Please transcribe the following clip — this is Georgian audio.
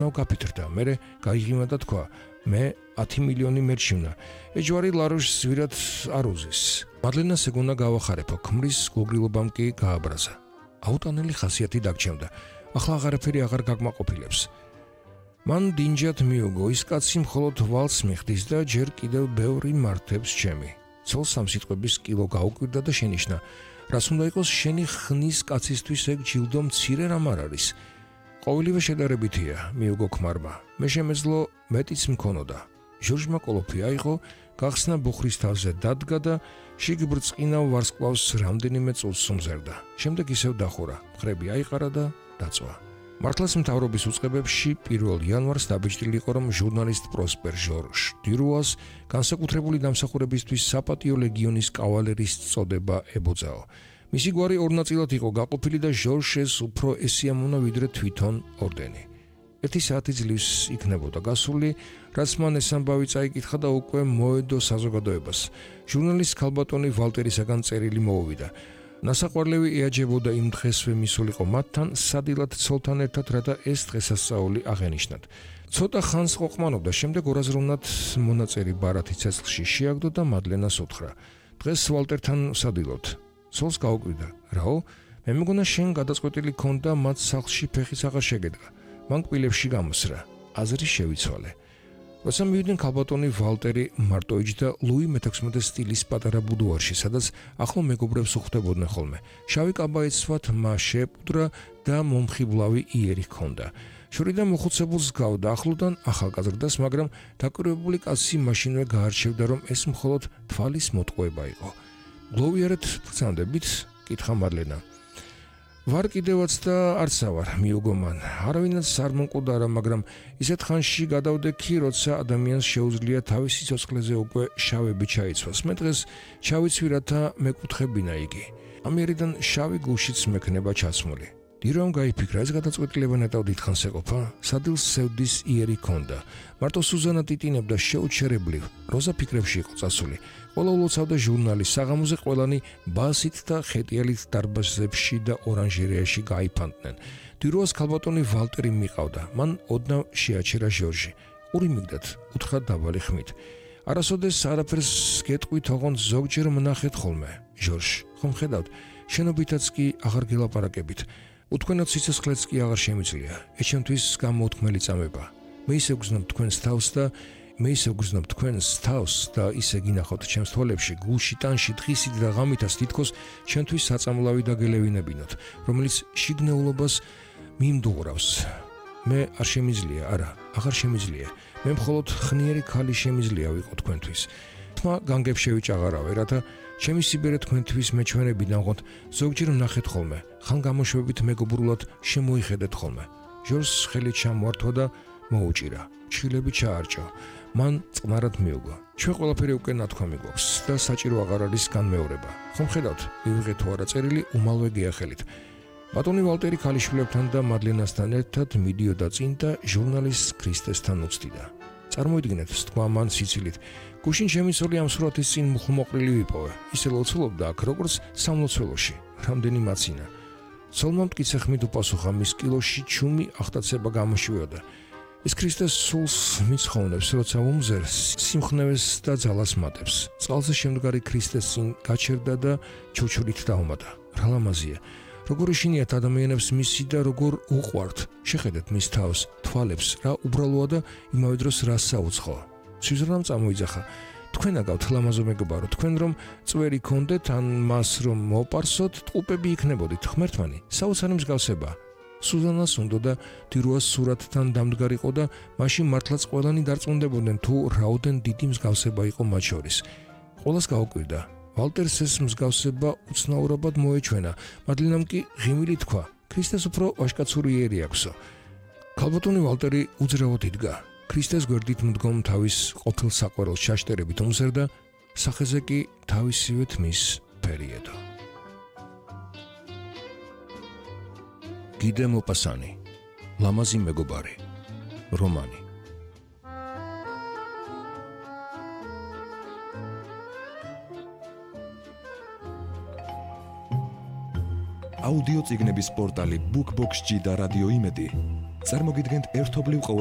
გაფიქრდა, მერე გაიღიმა და თქვა: მე 10 მილიონი მერჩივნა. ეჯვარი ლაროშს ვირად არ უზის. მადლენას ეგონა გავახარებო, ქმრის გოგრილობამ კი გააბრაზა. აუტანელი ხასიათი დაგჩემდა. ახლა აღარაფერი აღარ გაგმაყოფილებს. მან დინჯად მიუგო, ის კაცი მხოლოდ ვალს მიხდის და ჯერ კიდევ ბევრი მართებს ჩემი. ცოლ სამსიტყვების კილო გაუკვირდა და შენიშნა: რას უნდა იყოს შენი ხნის კაცისთვის ეგ ჯილდო მცირე რამ არ არის. ყოველივე შედარებითია, მიუგო ქმარმა. მე შემეძლო მეტიც მქონოდა. ჟორჟმა კოლოფი აიღო, გახსნა ბუხრის თავზე დადგა და შიგ ბრწყინავ ვარსკვლავს რამდენიმე წუთს უმზერდა. შემდეგ ისევ დახურა, მხრები აიყარა და დაწვა. მართლაც მთავრობის უწყებებში 1 იანვარს დაბეჭდილი იყო, რომ ჟურნალისტ პროსპერ ჟორჟ დირუას განსაკუთრებული დამსახურებისთვის საპატიო ლეგიონის კავალერის წოდება ებოძაო. მისი გვარი ორ ნაწილად იყო გაყოფილი და ჟორჟს უფრო ესიამონა ვიდრე თვითონ ორდენი. 1 საათი ძლივს იქნებოდა გასული, რაც მან ეს ამბავი წაიკითხა და უკვე მოედო საზოგადოებას. ჟურნალისტ ქალბატონი ვალტერისაგან წერილი მოუვიდა. ნასაყვარლევი ეაჯებოდა იმ დღესვე მისულიყო მათთან სადილად ცოლთან ერთად, რათა ეს დღესასწაული აღენიშნათ. ცოტა ხანს ყოყმანობდა, შემდეგ ორაზროვნად მონაწერი ბარათი ცეცხლში შეაგდო და მადლენას უთხრა: დღეს ვალტერთან სადილოთ. ცოლს გაუკვირდა: რაო? მე მეგონა შენ გადაწყვეტილი ქონდა მათ სახლში ფეხის აღარ შეგედგა. მან კბილებში გამოსრა. აზრი შევიცვალე. როცა მივიდნენ ქალბატონი ვალტერი მარტო იჯდა ლუი მე-16 სტილის პატარა ბუდუარში, სადაც ახლო მეგობრებს უხვდებოდნენ ხოლმე. შავი კაბა ეცვათ, მა შეპუდრა და მომხიბლავი იერი ჰქონდა. შორიდან მოხუცებულს გავდა ახლოდან ახალგაზრდას, მაგრამ დაკვირვებული კაცი მაშინვე გაარჩევდა, რომ ეს მხოლოდ თვალის მოტყუება იყო. გლოვიარეთ ბრძანდებით, კითხა მადლენა. ვარ კიდევაც და არც ავარ, მიუგო მან. არავინაც არ მომკვდარა, მაგრამ ისეთ ხანში გადავდექი, როცა ადამიანს შეუძლია თავის სიცოცხლეზე უკვე შავები ჩაიცვას. მე დღეს ჩავიცვი, რათა მეკუთხებინა იგი. ამიერიდან შავი გუშიც მექნება ჩაცმული. დირომ გაიფიქრა, ეს გადაწყვეტილება ნეტავ დიდხანს ეყოფა. სადილს სევდის იერი ჰქონდა. მარტო სუზანა ტიტინებდა შეუჩერებლივ. როზა ფიქრებში იყო წასული. ყველა ულოცავდა ჟურნალის, საღამოზე ყველანი ბასით და ხეტიალით დარბაზებში და ორანჟერეაში გაიფანტნენ. დიროას ქალბატონი ვალტერი მიყავდა. მან ოდნავ შეაჩერა ჟორჟი. ყური მიგდათ, უთხრა დაბალი ხმით. არასოდეს არაფერს გეტყვით, ოღონდ ზოგჯერ მნახეთ ხოლმე. ჟორჟ, ხომ ხედავთ, შენობითაც კი აღარ გელაპარაკებით. უთქვენოთ სიცოცხლეც კი აღარ შემიძლია. ეჩემთვის გამოუთქმელი წამება. მე ისე გგზნობ თქვენს თავს და ისე გინახავთ ჩემს თვალებში, გულში, ტანში, დღისით და ღამითაც თითქოს ჩემთვის საწამლავი დაგელევინებინოთ, რომელიც შიგნეულობას მიმდუღრავს. მე არ შემიძლია, არა, აღარ შემიძლია. მე მხოლოდ ხნიერი ქალი შემიძლია ვიყო თქვენთვის. თმა განგებ შევიჭაღარავე, რათა ჩემი სიბერე თქვენთვის მეჩვენებიდან ოღონდ ზოგჯერ ვნახეთ ხოლმე, ხან გამოშვებით მეგობრულად შემოიხედეთ ხოლმე. ჟორჟს ხელი ჩამოართვა და მოუჭირა. ჩხილები ჩაარჭა. მან წყნარად მიუგო. ჩვენ ყველაფერი უკვე ნათქვამი გვაქვს და საჭირო აღარ არის განმეორება. ხომ ხედავთ, ვივიღეთ თუ არა წერილი, უმალვე გეახელით. ბატონი ვალტერი ქალიშვილებთან და მადლენასთან ერთად მიდიოდა წინ და ჟურნალისტ ქრისტესთან უცდიდა. წარმოიდგინეთ, თქვა მან სიცილით. გუშინ ჩემი ცოლი ამ სურათის წინ მუხლმოყრილი ვიპოვე. ისე ლოცულობდა აქ, როგორც სამლოცველოში. რამდენი მაცინა. ცოლმა მტკიცე ხმით უპასუხა, მის კილოში ჩუმი ახტაცება გამოშვიოდა. ეს ქრისტეს სულს მიცხოვნებს, როცა უმზერს, სიმხნევეს და ძალას მატებს. წყალზე შემდგარი ქრისტეს წინ გაჩერდა და ჩურჩულით დაუმატა. რა ლამაზია. როგორ ეშინიათ ადამიანებს მისი და როგორ უყვართ. შეხედეთ მის თავს, თვალებს, რა უბრალოა და იმავე დროს რა საუცხო. სიზრამ წამოიძახა. თქვენ აგავთ ლამაზო მეგობარო, თქვენ რომ წვერი ქონდეთ, ან მას რომ მოპარსოთ, ტყუპები იქნებოდით, ღმერთმანი, საოცარი მსგავსება. სუზანას უნდა და დირუას სურათთან დამდგარიყო და მაშინ მართლაც ყველანი დარწმუნდებოდნენ, თუ რაოდენ დიდი მსგავსება იყო მათ შორის. ყველას გაუკვირდა. ვალტერს ეს მსგავსება უცნაურობად მოეჩვენა. მადლენამ კი ღიმილი თქვა, ქრისტეს უფრო ვაჟკაცური იერი აქვსო. ქალბატონი ვალტერი უძრავად იდგა. ქრისტეს გვერდით მდგომ თავის ყოფილ საყვარელს ჩაშტერებით უმზერდა, სახეზე კი თავისივე თმის ფერიედო. გიდე მოპასანი, ლამაზი მეგობარი, რომანი. აუდიო წიგნების პორტალი BookBox-ში და რადიო იმედი წარმოგიდგენთ ერთობლივ